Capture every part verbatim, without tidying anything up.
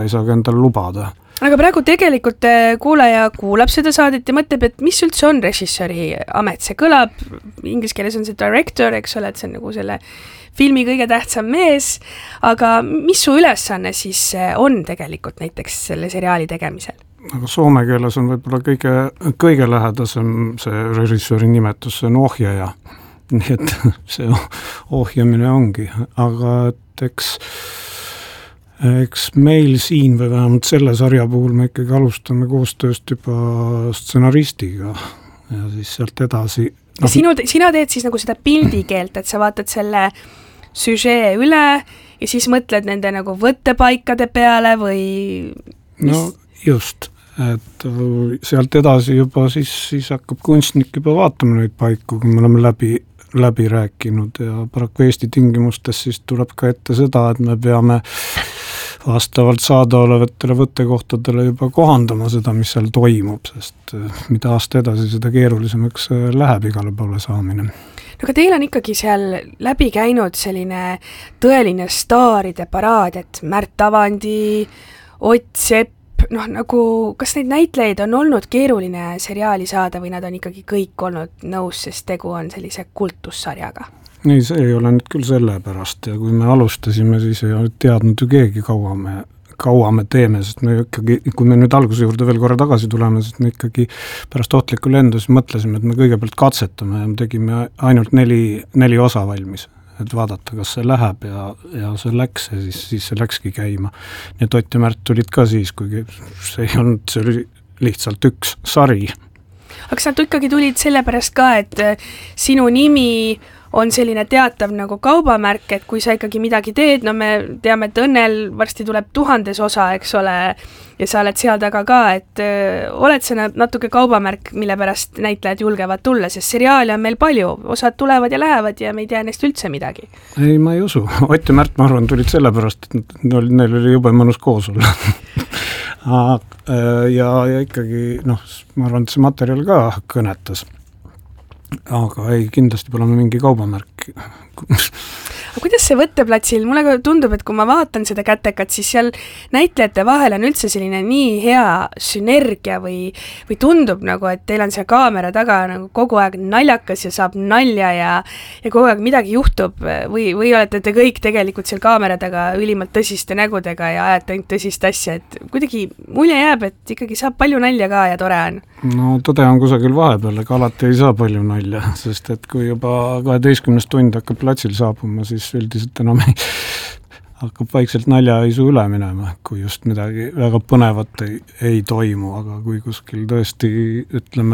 ei saa ka endale lubada. Aga praegu tegelikult kuulaja kuulab seda saadet ja mõtleb, et mis üldse on režissööri amet, see kõlab, inglise keeles on see director, eks ole, et see on nagu selle filmi kõige tähtsam mees, aga mis su ülesanne siis on tegelikult näiteks selle seriaali tegemisel? Aga soome keeles on võib-olla kõige, kõige lähedasem see režissööri nimetus, see on ohjaja. Nii et see ohjamine ongi, aga et eks, eks meil siin või vähemalt selle sarja puhul me ikkagi alustame koostööst juba stsenaristiga ja siis sealt edasi. Ja no, sinu, sina teed siis nagu seda pildikeelt, et sa vaatad selle süžee üle ja siis mõtled nende nagu võttepaikade peale või mis? No just, et sealt edasi juba siis, siis hakkab kunstnik juba vaatama neid paiku, kui me oleme läbi läbi rääkinud ja paraku Eesti tingimustes siis tuleb ka ette seda, et me peame vastavalt saadaolevatele võttekohtadele juba kohandama seda, mis seal toimub, sest mida aasta edasi, seda keerulisemaks läheb igale poole saamine. No aga teil on ikkagi seal läbi käinud selline tõeline staaride paraad, et Märt Avandi, Ott Sepp, noh, nagu, kas neid näitlejaid on olnud keeruline seriaali saada või nad on ikkagi kõik olnud nõus, sest tegu on sellise kultussarjaga? Nii, see ei ole nüüd küll selle pärast ja kui me alustasime, siis ei ole teadnud ju keegi kaua me, kaua me teeme, sest me ikkagi, kui me nüüd alguse juurde veel korra tagasi tuleme, sest me ikkagi pärast ohtlikku lendu siis mõtlesime, et me kõigepealt katsetame ja me tegime ainult neli, neli osa valmis. Et vaadata, kas see läheb ja, ja see läks ja siis, siis see läkski käima. Nii et Ott ja Märt tulid ka siis, kuigi see ei olnud, see oli lihtsalt üks sari. Aga sa ikkagi tulid sellepärast ka, et sinu nimi on selline teatav nagu kaubamärk, et kui sa ikkagi midagi teed, no me teame, et Õnnel varsti tuleb tuhandes osa, eks ole, ja sa oled seal taga ka, et öö, oled sa natuke kaubamärk, mille pärast näitlejad julgevad tulla, sest seriaali on meil palju, osad tulevad ja lähevad ja me ei tea neist üldse midagi. Ei, ma ei usu. Ott ja Märt, ma arvan, tulid sellepärast, et neil oli jube mõnus koos olla. ja, ja ikkagi, noh, ma arvan, et see materjal ka kõnetas. Aga ei, kindlasti pole mingi kaubamärk. Aga kuidas see võtteplatsil, mulle tundub, et kui ma vaatan seda kätekat, siis seal näitlejate vahel on üldse selline nii hea sünergia või, või tundub nagu, et teil on see kaamera taga nagu kogu aeg naljakas ja saab nalja ja, ja kogu aeg midagi juhtub või, või olete te kõik tegelikult seal kaamera taga ülimalt tõsiste nägudega ja ajate ainult tõsist asja, et kuidagi mulje jääb, et ikkagi saab palju nalja ka ja tore on. No tõde on kusagil vahepeal, aga alati ei saa palju nalja, sest et kui juba kaheteistkümnes tund hakkab platsil saabuma, siis üldiselt enam ei, hakkab vaikselt naljaisu üle minema, kui just midagi väga põnevat ei, ei toimu, aga kui kuskil tõesti, ütleme,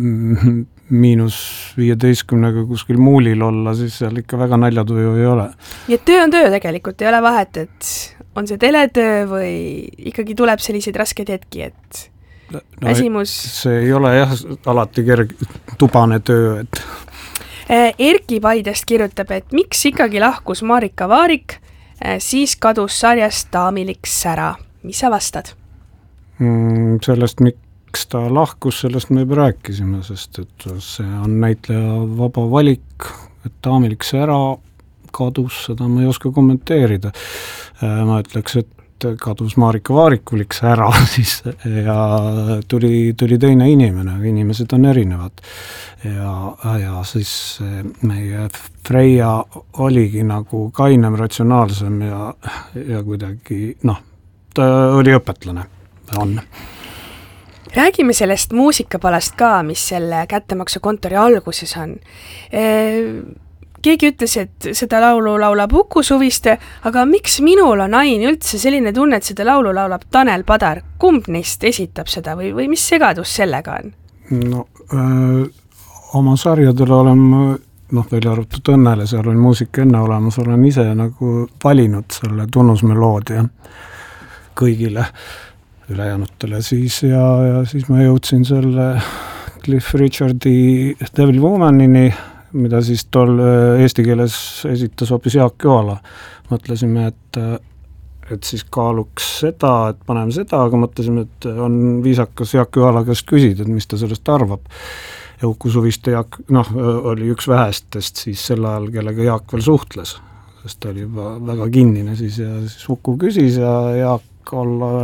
miinus viieteistkümnega kuskil muulil olla, siis seal ikka väga naljatuju ei ole. Nii et töö on töö tegelikult, ei ole vahet, et on see teletöö või ikkagi tuleb selliseid raskeid hetki, et no, väsimus... See ei ole jah, alati kerg, tubane töö, et Erki Paidest kirjutab, et miks ikkagi lahkus Marika Vaarik, siis kadus sarjast Daamilik sära. Mis sa vastad? Mm, sellest, miks ta lahkus, sellest me juba rääkisime, sest et see on näitleja vaba valik, et Daamilik sära kadus, seda ma ei oska kommenteerida. Ma ütleks, et kadus Marika Vaarikuliks ära siis ja tuli, tuli teine inimene, inimesed on erinevad ja, ja siis meie Freia oligi nagu kainem, ratsionaalsem ja, ja kuidagi, noh, ta oli õpetlane, on. Räägime sellest muusikapalast ka, mis selle kättemaksukontori alguses on. E- Keegi ütles, et seda laulu laulab Uku Suviste, aga miks minul on ain üldse selline tunne, et seda laulu laulab Tanel Padar? Kumb neist esitab seda või, või mis segadus sellega on? No, öö, oma sarjadele olen, noh, välja arvatud Õnnele, seal on muusika enne olemas, olen ise nagu valinud selle tunnusmeloodia kõigile ülejäänutele siis ja, ja siis ma jõudsin selle Cliff Richardi Devil Womanini, mida siis tol eesti keeles esitas hoopis Jaak Joala. Mõtlesime, et, et siis kaaluks seda, et paneme seda, aga mõtlesime, et on viisakas Jaak Joala käest küsida, et mis ta sellest arvab. Ja Uku Suviste Jaak, noh, oli üks vähestest siis sel ajal, kellega Jaak veel suhtles, sest ta oli juba väga kinnine siis ja siis Uku küsis ja Jaak olla